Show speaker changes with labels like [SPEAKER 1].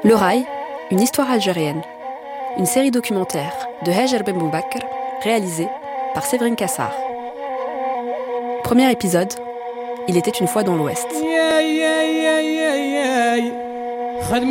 [SPEAKER 1] Le Rail, une histoire algérienne. Une série documentaire de Hajer Ben Boubakr, réalisée par Séverine Cassard. Premier épisode, il était une fois dans l'Ouest.